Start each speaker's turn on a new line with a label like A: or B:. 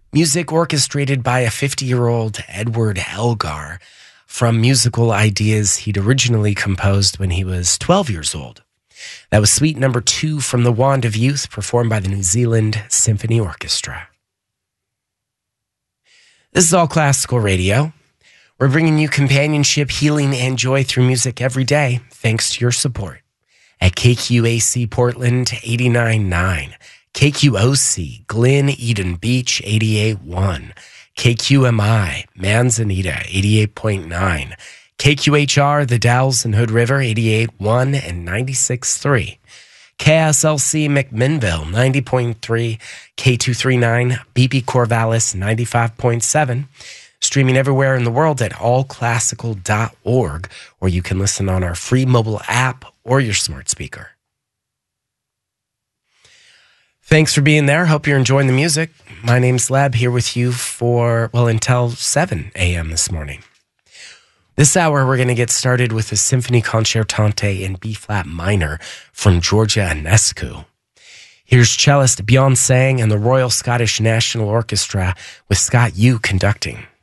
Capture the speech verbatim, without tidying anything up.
A: Music orchestrated by a fifty-year-old Edward Elgar from musical ideas he'd originally composed when he was twelve years old. That was Suite Number Two from The Wand of Youth, performed by the New Zealand Symphony Orchestra. This is All Classical Radio. We're bringing you companionship, healing, and joy through music every day, thanks to your support. At K Q A C Portland eighty-nine point nine, K Q O C Glen Eden Beach eighty-eight point one, K Q M I Manzanita eighty-eight point nine, K Q H R The Dalles and Hood River eighty-eight point one and ninety-six point three, K S L C McMinnville ninety point three, K two thirty-nine B P Corvallis ninety-five point seven, streaming everywhere in the world at all classical dot org, or you can listen on our free mobile app or your smart speaker. Thanks for being there. Hope you're enjoying the music. My name's Leb, here with you for, well, until seven a.m. this morning. This hour, we're going to get started with a Symphony Concertante in B-flat minor from Georgia Enescu. Here's cellist Bjorn Sang and the Royal Scottish National Orchestra with Scott Yu conducting.